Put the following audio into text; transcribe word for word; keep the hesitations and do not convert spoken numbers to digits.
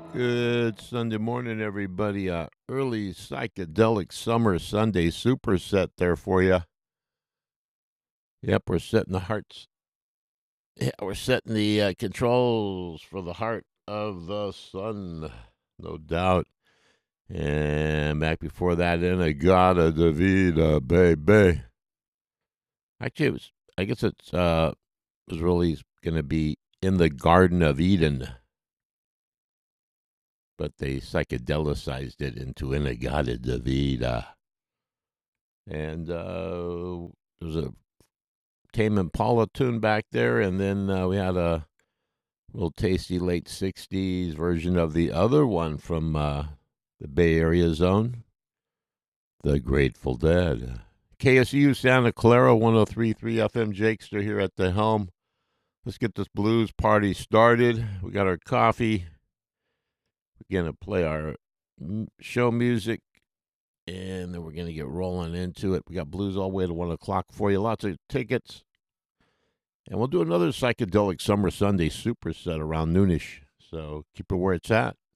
Good Sunday morning, everybody. Uh, early psychedelic summer Sunday superset there for you. Yep, we're setting the hearts. Yeah, we're setting the uh, controls for the heart of the sun, no doubt. And back before that, Inagata Davida, baby. Actually, it was. I guess it's uh was really going to be in the Garden of Eden, but they psychedelicized it into Inagata Davida. And uh, there was a Tame Impala tune back there, and then uh, we had a real tasty late sixties version of the other one from uh, the Bay Area zone, The Grateful Dead. K S U Santa Clara, one oh three point three F M. Jakester here at the helm. Let's get this blues party started. We got our coffee. We're going to play our show music, and then we're going to get rolling into it. We got blues all the way to one o'clock for you. Lots of tickets. And we'll do another psychedelic summer Sunday superset around noonish. So keep it where it's at.